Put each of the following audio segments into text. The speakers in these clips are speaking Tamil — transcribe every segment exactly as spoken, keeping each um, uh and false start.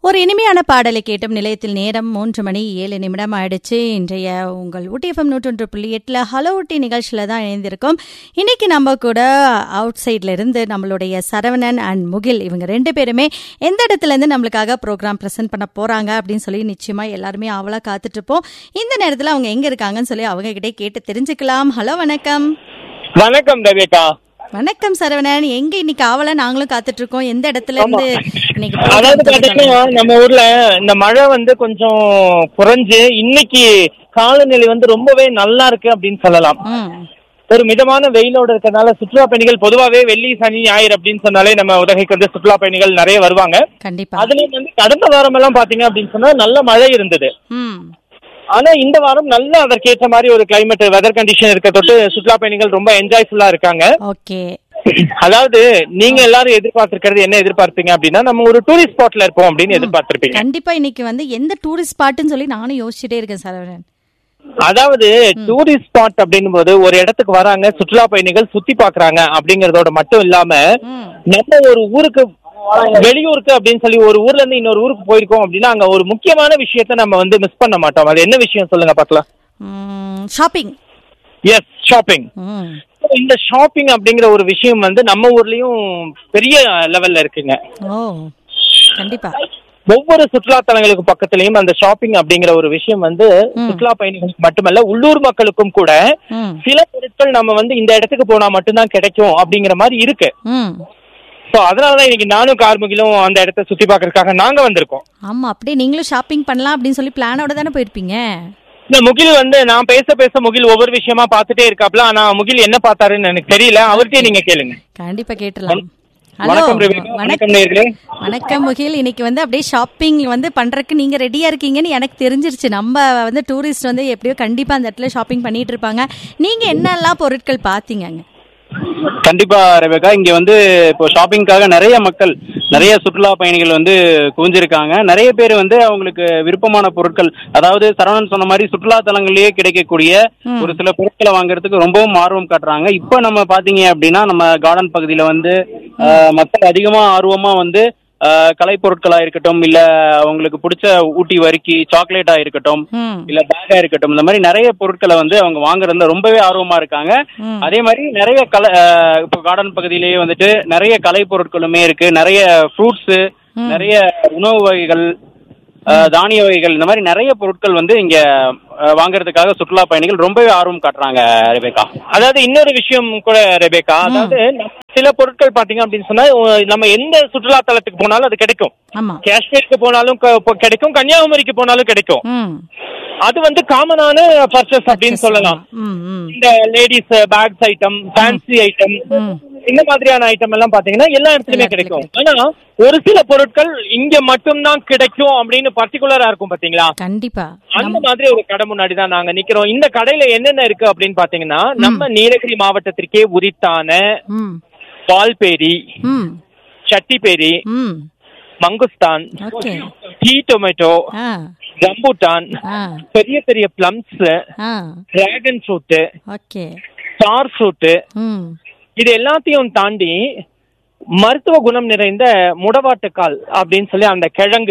ஒரு இனிமையான பாடலை கேட்டும் நிலையத்தில் நேரம் மூன்று மணி ஏழு நிமிடம் ஆயிடுச்சு. இன்றைய உங்கள் ஊட்டி எஃப்எம் நூற்றொன்று புள்ளி எட்டுல ஹலோ ஊட்டி நிகழ்ச்சியில தான் இணைந்திருக்கோம். இன்னைக்கு நம்ம கூட அவுட் சைட்ல இருந்து நம்மளுடைய சரவணன் அண்ட் முகில் இவங்க ரெண்டு பேருமே எந்த இடத்துல இருந்து நம்மளுக்காக ப்ரோக்ராம் பிரசன்ட் பண்ண போறாங்க அப்படின்னு சொல்லி நிச்சயமா எல்லாருமே அவளா காத்துட்டு இருப்போம். இந்த நேரத்துல அவங்க எங்க இருக்காங்கன்னு சொல்லி அவங்க கிட்டே கேட்டு தெரிஞ்சுக்கலாம். ஹலோ, வணக்கம். வணக்கம் ரேகா. வணக்கம் சரவணன். எங்க இன்னைக்கு ஆவலா நாங்களும் காத்துட்டு இருக்கோம். எந்த இடத்துல இருந்து இன்னைக்கு? அதாவது பாத்தீங்கன்னா நம்ம ஊர்ல இந்த மழை வந்து கொஞ்சம் குறைஞ்சு இன்னைக்கு காலநிலை வந்து ரொம்பவே நல்லா இருக்கு அப்படின்னு சொல்லலாம். ஒரு மிதமான வெயிலோட இருக்கிறதுனால சுற்றுலா பயணிகள் பொதுவாவே வெள்ளி சனி ஞாயிறு அப்படின்னு சொன்னாலே நம்ம உதகைக்கு வந்து சுற்றுலா பயணிகள் நிறைய வருவாங்க. கண்டிப்பா. அதுல வந்து கடந்த வாரம் எல்லாம் பாத்தீங்க அப்படின்னு சொன்னா நல்ல மழை இருந்தது. ஆனா இந்த வாரம் நல்ல அதற்கேற்ற மாதிரி ஒரு கிளைமேட் வெதர் கண்டிஷன் இருக்க தொட்டு சுற்றுலா பயணிகள் ரொம்ப என்ஜாய்ஃபுல்லா இருக்காங்க. ஓகே. அதாவது நீங்க எல்லாரும் எதிர்பார்த்திருக்கிறது என்ன எதிர்பார்ப்பீங்க அப்படின்னா, நம்ம ஒரு டூரிஸ்ட் ஸ்பாட்ல இருப்போம் அப்படின்னு எதிர்பார்த்திருப்பீங்க. கண்டிப்பா. இன்னைக்கு வந்து எந்த டூரிஸ்ட் ஸ்பாட்னு சொல்லி நானும் யோசிச்சுட்டே இருக்கேன் சரவணன். அதாவது டூரிஸ்ட் ஸ்பாட் அப்படின்னும் போது ஒரு இடத்துக்கு வராங்க, சுற்றுலா பயணிகள் சுத்தி பாக்குறாங்க அப்படிங்கறதோட மட்டும் இல்லாம நம்ம ஒரு ஊருக்கு வெளியூருக்கு அப்படின்னு சொல்லி ஒரு ஊர்ல இருந்து இன்னொரு ஊருக்கு போயிருக்கோம் அப்படின்னா அங்க ஒரு முக்கியமான விஷயத்த நம்ம வந்து மிஸ் பண்ண மாட்டோம். அது என்ன விஷயம் சொல்லுங்க பாக்கலாம்? ஷாப்பிங். S, shopping. இந்த ஷாப்பிங் அப்படிங்கிற ஒரு விஷயம் வந்து நம்ம ஊர்லயும் பெரிய லெவல்ல இருக்குங்க. ஓ, கண்டிப்பா. ஒவ்வொரு சுற்றுலா தலங்களுக்கு பக்கத்திலயும் அந்த ஷாப்பிங் அப்படிங்கிற ஒரு விஷயம் வந்து சுற்றுலா பயணிகளுக்கு மட்டுமல்ல உள்ளூர் மக்களுக்கும் கூட சில பொருட்கள் நம்ம வந்து இந்த இடத்துக்கு போனா மட்டும்தான் கிடைக்கும் அப்படிங்கிற மாதிரி இருக்கு. சோ அதனாலதான் இன்னைக்கு நானும் கார்முகிலும் அந்த இடத்த சுத்தி பாக்குறதுக்காக நாங்க வந்திருக்கோம். ஆமா, அப்படியே நீங்களும் ஷாப்பிங் பண்ணலாம் அப்படின்னு சொல்லி பிளானோட தானே போயிருப்பீங்க. இந்த முகில் வந்து நான் பேச பேச முகில் ஒவ்வொரு விஷயமா பாத்துட்டே இருக்காப்ல. ஆனா முகில் என்ன பார்த்தாருன்னு எனக்கு தெரியல. அவர்கிட்டயே நீங்க கேளுங்க. கண்டிப்பா கேட்டுலாம். வணக்கம் வணக்கம் முகில். இன்னைக்கு வந்து அப்படியே ஷாப்பிங் வந்து பண்றதுக்கு நீங்க ரெடியா இருக்கீங்கன்னு எனக்கு தெரிஞ்சிருச்சு. நம்ம வந்து டூரிஸ்ட் வந்து எப்படியோ கண்டிப்பா அந்த இடத்துல ஷாப்பிங் பண்ணிட்டு இருப்பாங்க. நீங்க என்னெல்லாம் பொருட்கள் பாத்தீங்க? கண்டிப்பா ரெபேக்கா, இங்க வந்து இப்போ ஷாப்பிங்காக நிறைய மக்கள், நிறைய சுற்றுலா பயணிகள் வந்து குவிஞ்சிருக்காங்க. நிறைய பேர் வந்து அவங்களுக்கு விருப்பமான பொருட்கள், அதாவது சரவணன் சொன்ன மாதிரி சுற்றுலா தலங்களிலேயே கிடைக்கக்கூடிய ஒரு சில பொருட்களை வாங்குறதுக்கு ரொம்பவும் ஆர்வம் காட்டுறாங்க. இப்ப நம்ம பாத்தீங்க அப்படின்னா நம்ம கார்டன் பகுதியில வந்து மக்கள் அதிகமா ஆர்வமா வந்து கலை பொருட்களா இருக்கட்டும், இல்ல அவங்களுக்கு பிடிச்ச ஊட்டி வரிக்கி சாக்லேட்டா இருக்கட்டும், இல்ல பேக்கா இருக்கட்டும், இந்த மாதிரி நிறைய பொருட்களை வந்து அவங்க வாங்குறதுல ரொம்பவே ஆர்வமா இருக்காங்க. அதே மாதிரி நிறைய கலை இப்போ கார்டன் பகுதியிலேயே வந்துட்டு நிறைய கலை பொருட்களுமே இருக்கு. நிறைய ஃப்ரூட்ஸ், நிறைய உணவு வகைகள், தானிய வகைகள், இந்த மாதிரி நிறைய பொருட்கள் வந்து இங்க வாங்குறதுக்காக சுற்றுலா பயணிகள் ரொம்பவே ஆர்வம் காட்டுறாங்க ரெபேக்கா. அதாவது இன்னொரு விஷயம் கூட ரெபேக்கா, அதாவது சில பொருட்கள் பாத்தீங்க அப்படின்னு சொன்னா நம்ம எந்த சுற்றுலா தலத்துக்கு போனாலும் அது கிடைக்கும். காஷ்மீருக்கு போனாலும் கிடைக்கும், கன்னியாகுமரிக்கு போனாலும் கிடைக்கும். அது வந்து காமனான பர்ச்சேஸ் அப்படின்னு சொல்லலாம். இந்த ladies packs item, fancy item, இந்த மாதிரியான ஐட்டம் எல்லாம் பாத்தீங்கன்னா எல்லா இடத்துலயுமே கிடைக்கும். ஆனா ஒரு சில பொருட்கள் இங்க மட்டும்தான் கிடைக்கும் அப்படின்னு பர்டிகுலரா இருக்கும் பாத்தீங்களா? கண்டிப்பா. அந்த மாதிரி ஒரு கடை முன்னாடி தான் நாங்க நிக்கிறோம். இந்த கடையில என்னென்ன இருக்கு அப்படின்னு பாத்தீங்கன்னா, நம்ம நீலகிரி மாவட்டத்திற்கே உரித்தான பால்பேரி, சட்டிப்பேரி, மங்குஸ்தான், டீ டொமேட்டோ, ரம்பூட்டான், பெரிய பெரிய plums, dragon fruit, star fruit, இது எல்லாத்தையும் தாண்டி மருத்துவ குணம் நிறைந்த முடவாட்டுக்கால் அப்படின்னு சொல்லி அந்த கிழங்கு,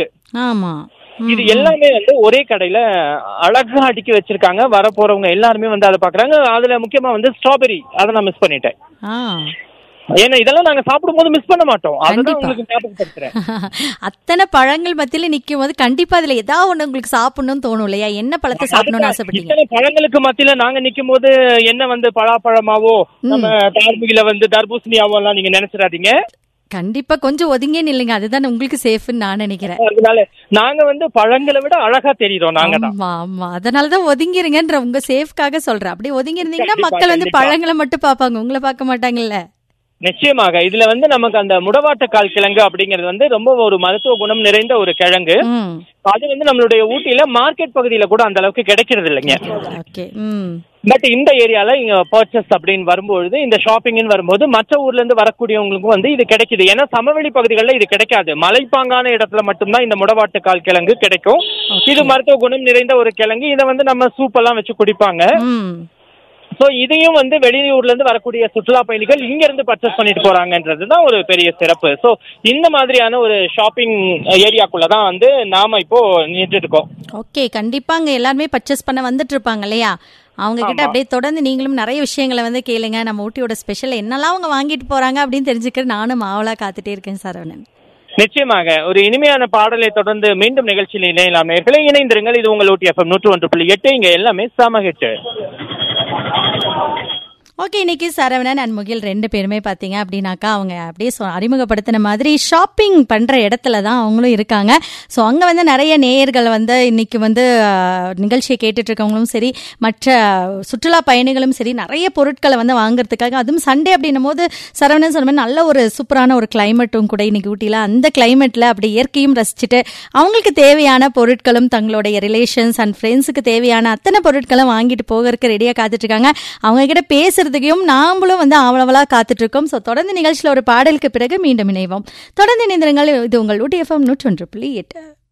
இது எல்லாமே வந்து ஒரே கடையில அழகா அடுக்கி வச்சிருக்காங்க. வர போறவங்க எல்லாருமே வந்து அதை பாக்குறாங்க. அதுல முக்கியமா வந்து ஸ்ட்ராபெரி, அதை நான் மிஸ் பண்ணிட்டேன். ஏன்னா இதெல்லாம் நாங்க சாப்பிடும் போது மிஸ் பண்ண மாட்டோம். அத்தனை பழங்கள் மத்தியில நிக்கும் போது கண்டிப்பா அதுல ஏதாவது ஒண்ணு உங்களுக்கு சாப்பிடணும்னு தோணும் இல்லையா? என்ன பழத்தை சாப்பிடணும்னு ஆசைப்பட்டீங்க? இத்தனை பழங்களுக்கு மத்தியில நாங்க நிக்கும் போது என்ன வந்து பலாப்பழமாவோ நம்ம தார்மீகில வந்து தர்பூசணியாவோ எல்லாம் நீங்க நினைச்சிடாதீங்க. கண்டிப்பா கொஞ்சம் ஒதுங்கே நில்லுங்க, அதுதான் உங்களுக்கு சேஃப்னு நான் நினைக்கிறேன். அதனால நாங்க வந்து பழங்களை விட அழகா தெரியுறோம் நாங்க. ஆமா ஆமா, அதனாலதான் ஒதுங்கிருங்கன்ற உங்க சேஃப்காக சொல்றேன். அப்படி ஒதுங்கி இருந்தீங்கன்னா மக்கள் வந்து பழங்களை மட்டும் பாப்பாங்க, உங்களை பார்க்க மாட்டாங்கல்ல. நிச்சயமாக இதுல வந்து நமக்கு அந்த முடவாட்டுக்கால் கிழங்கு அப்படிங்கிறது வந்து ரொம்ப ஒரு மருத்துவ குணம் நிறைந்த ஒரு கிழங்கு. அது வந்து நம்மளுடைய ஊட்டியில மார்க்கெட் பகுதியில கூட அந்த அளவுக்கு கிடைக்கிறது இல்லைங்க. பட் இந்த ஏரியால இங்க பர்ச்சேஸ் அப்படின்னு வரும்பொழுது, இந்த ஷாப்பிங்னு வரும்போது மற்ற ஊர்ல இருந்து வரக்கூடியவங்களுக்கும் வந்து இது கிடைக்குது. ஏன்னா சமவெளி பகுதிகளில் இது கிடைக்காது. மலைப்பாங்கான இடத்துல மட்டும்தான் இந்த முடவாட்டுக்கால் கிழங்கு கிடைக்கும். இது மருத்துவ குணம் நிறைந்த ஒரு கிழங்கு. இதை வந்து நம்ம சூப் எல்லாம் வச்சு குடிப்பாங்க. சோ இதையும் வந்து வெளியூர்ல இருந்து வரக்கூடிய சுற்றுலா பயணிகள் இங்க இருந்து பர்ச்சேஸ் பண்ணிட்டு போறாங்கன்றதுதான் ஒரு பெரிய சிறப்பு. சோ இந்த மாதிரியான ஒரு ஷாப்பிங் ஏரியாக்குள்ளதான் வந்து நாம இப்போ நின்று இருக்கோம். ஓகே, கண்டிப்பா அங்க எல்லாருமே பர்ச்சேஸ் பண்ண வந்துட்டு இருப்பாங்க இல்லையா? அவங்க கிட்ட அப்படியே தொடர்ந்து நீங்களும் நிறைய விஷயங்களை வந்து கேளுங்க. நம்ம ஊட்டியோட ஸ்பெஷல் என்னெல்லாம் அவங்க வாங்கிட்டு போறாங்க அப்படின்னு தெரிஞ்சுக்கிற நானும் ஆவலா காத்துட்டே இருக்கேன் சரவணன். நிச்சயமாக ஒரு இனிமையான பாடலை தொடர்ந்து மீண்டும் நிகழ்ச்சியில் இணையலாம். நேயர்களே இணைந்திருங்கள். இது உங்கள் ஊட்டி எஃப்எம் நூற்று ஒன்று புள்ளி எட்டு. இங்க எல்லாமே சமஹிட். ஓகே, இன்னைக்கு சரவணன் அண்ட் முகில் ரெண்டு பேருமே பார்த்தீங்க அப்படின்னாக்கா அவங்க அப்படியே அறிமுகப்படுத்தின மாதிரி ஷாப்பிங் பண்ணுற இடத்துல தான் அவங்களும் இருக்காங்க. ஸோ அங்கே வந்து நிறைய நேயர்கள் வந்து இன்னைக்கு வந்து நிகழ்ச்சியை கேட்டுட்டு இருக்கவங்களும் சரி, மற்ற சுற்றுலா பயணிகளும் சரி, நிறைய பொருட்களை வந்து வாங்குறதுக்காக, அதுவும் சண்டே அப்படின்னும் போது சரவணன் சொன்ன மாதிரி நல்ல ஒரு சூப்பரான ஒரு கிளைமேட்டும் கூட இன்னைக்கு ஊட்டியில். அந்த கிளைமேட்டில் அப்படி இயற்கையும் ரசிச்சுட்டு அவங்களுக்கு தேவையான பொருட்களும் தங்களுடைய ரிலேஷன்ஸ் அண்ட் ஃப்ரெண்ட்ஸுக்கு தேவையான அத்தனை பொருட்களும் வாங்கிட்டு போகிறதுக்கு ரெடியாக காத்துட்டு இருக்காங்க. அவங்க கிட்ட பேசுறது நாமளும் வந்து ஆவலவலா காத்துட்டு இருக்கோம். சோ தொடர்ந்து நிகழ்ச்சியில் ஒரு பாடலுக்கு பிறகு மீண்டும் இணைவோம். தொடர்ந்து இணைந்திருங்கள். இது உங்கள் ஊட்டி எஃப்எம் நூற்று ஒன்று புள்ளி எட்டு.